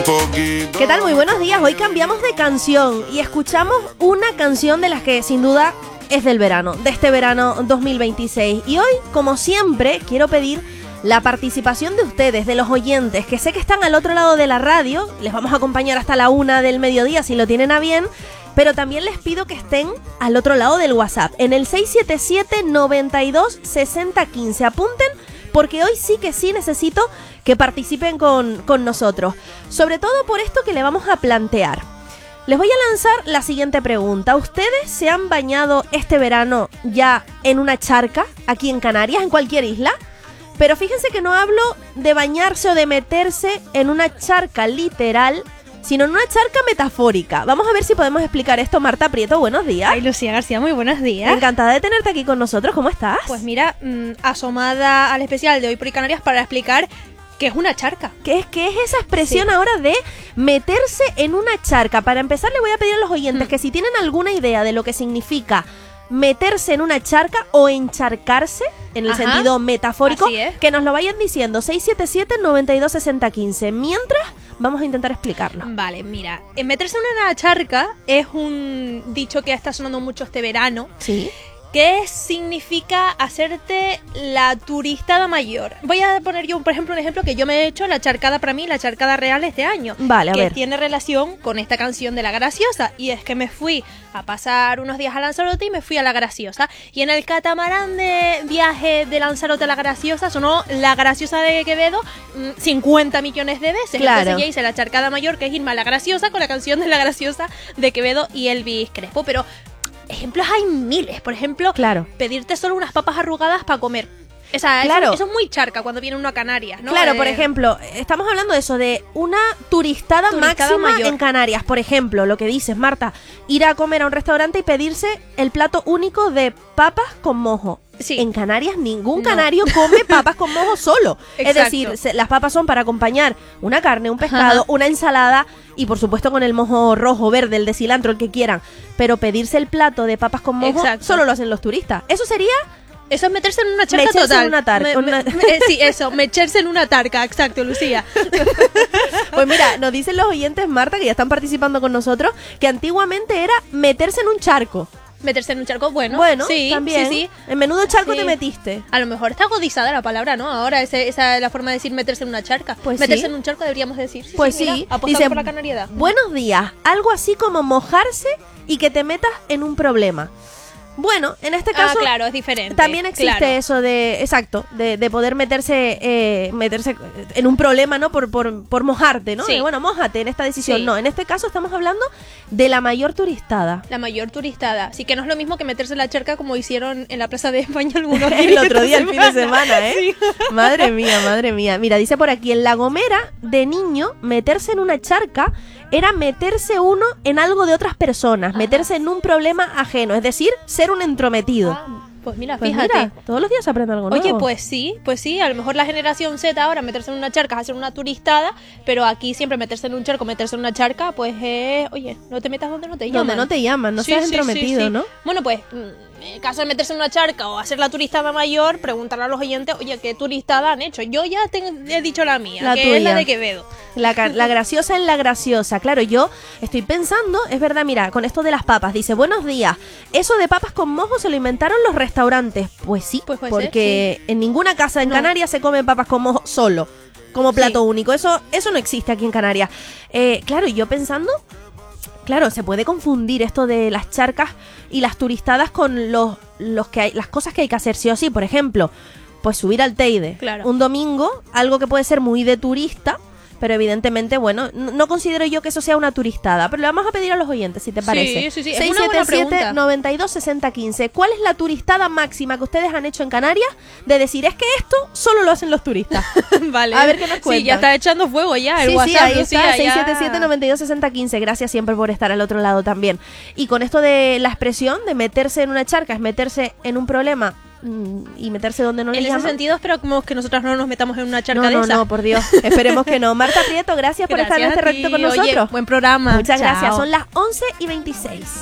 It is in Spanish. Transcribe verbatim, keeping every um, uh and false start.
¿Qué tal? Muy buenos días. Hoy cambiamos de canción y escuchamos una canción de las que sin duda es del verano, de este verano dos mil veintiséis. Y hoy, como siempre, quiero pedir la participación de ustedes, de los oyentes, que sé que están al otro lado de la radio. Les vamos a acompañar hasta la una del mediodía si lo tienen a bien. Pero también les pido que estén al otro lado del WhatsApp, en el seis siete siete, noventa y dos, sesenta, quince. Apunten, porque hoy sí que sí necesito que participen con, con nosotros. Sobre todo por esto que le vamos a plantear. Les voy a lanzar la siguiente pregunta. ¿Ustedes se han bañado este verano ya en una charca, aquí en Canarias, en cualquier isla? Pero fíjense que no hablo de bañarse o de meterse en una charca literal, sino en una charca metafórica. Vamos a ver si podemos explicar esto. Marta Prieto, buenos días. Ay, Lucía García, muy buenos días. Encantada de tenerte aquí con nosotros. ¿Cómo estás? Pues mira, mmm, asomada al especial de Hoy por Canarias para explicar qué es una charca. ¿Qué es, qué es esa expresión Sí. ahora de meterse en una charca? Para empezar, le voy a pedir a los oyentes Mm. que si tienen alguna idea de lo que significa meterse en una charca o encharcarse, en el Ajá. sentido metafórico, Así es. que nos lo vayan diciendo. seis siete siete, noventa y dos, sesenta, quince. Mientras, vamos a intentar explicarlo. Vale, mira, en meterse en una charca es un dicho que está sonando mucho este verano, Sí. que significa hacerte la turistada mayor. Voy a poner yo, por ejemplo, un ejemplo que yo me he hecho, la charcada para mí, la charcada real este año. Vale, a que ver. tiene relación con esta canción de La Graciosa. Y es que me fui a pasar unos días a Lanzarote y me fui a La Graciosa. Y en el catamarán de viaje de Lanzarote a La Graciosa sonó La Graciosa de Quevedo mmm, cincuenta millones de veces. Claro. Entonces ya hice la charcada mayor, que es irme a La Graciosa con la canción de La Graciosa de Quevedo y Elvis Crespo. Pero ejemplos hay miles. Por ejemplo, Claro. pedirte solo unas papas arrugadas para comer. O sea, Claro. eso, eso es muy charca cuando viene uno a Canarias, ¿no? Claro, Eh, por ejemplo, estamos hablando de eso, de una turistada, Turistada máxima mayor. en Canarias. Por ejemplo, lo que dices, Marta, ir a comer a un restaurante y pedirse el plato único de papas con mojo. Sí. En Canarias ningún No. canario come papas con mojo solo. Es Exacto. decir, se- las papas son para acompañar una carne, un pescado, Ajá. una ensalada y por supuesto con el mojo rojo, verde, el de cilantro, el que quieran. Pero pedirse el plato de papas con mojo Exacto. solo lo hacen los turistas. Eso sería... Eso es meterse en una charca Mecharse en total. una tar- Me- una- me- me- sí, eso, meterse en una tarca, exacto, Lucía. Pues mira, nos dicen los oyentes, Marta, que ya están participando con nosotros, que antiguamente era meterse en un charco. Meterse en un charco, bueno, Bueno, sí, también. sí, sí. En menudo charco Sí. te metiste. A lo mejor está agudizada la palabra, ¿no? Ahora ese- esa es la forma de decir meterse en una charca. Pues meterse sí. en un charco deberíamos decir. Sí, Pues sí, sí. mira, apostando Dice, por la canariedad. buenos días. Algo así como mojarse y que te metas en un problema. Bueno, en este Ah, caso... claro, es diferente. También existe claro. eso de, exacto, de, de poder meterse eh, meterse en un problema, ¿no? Por, por, por mojarte, ¿no? Sí. De, bueno, mójate en esta decisión. Sí. No, en este caso estamos hablando de la mayor turistada. La mayor turistada. Así que no es lo mismo que meterse en la charca como hicieron en la Plaza de España algunos días. El otro día, el fin de semana, ¿eh? Sí. Madre mía, madre mía. Mira, dice por aquí, en La Gomera, de niño, meterse en una charca era meterse uno en algo de otras personas, Ajá. meterse en un problema ajeno, es decir, ser un entrometido. Ah, pues mira, Pues fíjate. mira, todos los días se aprende algo nuevo. Oye, pues sí, pues sí, a lo mejor la generación Z ahora meterse en una charca es hacer una turistada, pero aquí siempre meterse en un charco, meterse en una charca, pues es, oye, no te metas donde no te llaman. Donde no te llaman, no Sí, seas sí, entrometido, sí, sí. ¿no? Bueno, pues, mm, en caso de meterse en una charca o hacer la turistada mayor, preguntarle a los oyentes, oye, ¿qué turistada han hecho? Yo ya te he dicho la mía, La que tuya. es la de Quevedo. La, ca- la graciosa en la graciosa. Claro, yo estoy pensando, es verdad, mira, con esto de las papas. Dice, buenos días. Eso de papas con mojo se lo inventaron los restaurantes. Pues sí, Pues puede porque en ninguna casa en No. Canarias se come papas con mojo solo, como plato Sí. único. Eso, eso no existe aquí en Canarias. Eh, claro, y yo pensando, claro, se puede confundir esto de las charcas y las turistadas con los, los que hay, las cosas que hay que hacer sí o sí. Por ejemplo, pues subir al Teide. Claro. Un domingo, algo que puede ser muy de turista, pero evidentemente, bueno, no, no considero yo que eso sea una turistada, pero le vamos a pedir a los oyentes, si te parece. sí, sí, es una buena pregunta. noventa y dos, sesenta, quince. ¿Cuál es la turistada máxima que ustedes han hecho en Canarias de decir, es que esto solo lo hacen los turistas? Vale. A ver qué nos Sí, cuentan. ya está echando fuego ya el Sí, WhatsApp, sí, ahí Lucía, está, ya. seis siete siete, noventa y dos, sesenta, quince. Gracias siempre por estar al otro lado también. Y con esto de la expresión de meterse en una charca, es meterse en un problema mm, y meterse donde no En le ese llaman. sentido, esperamos que nosotras no nos metamos en una charca No, de no, esa. no, por Dios. Esperemos que no. Marta Prieto, gracias, por estar en Gracias este a ratito ti. con Oye, nosotros. buen programa. Muchas Chao. gracias. Son las once y veintiséis.